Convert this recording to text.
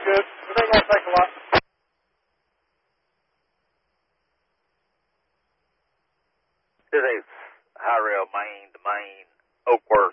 good. It ain't gonna take a lot. This is High Rail Main, the main Oak Works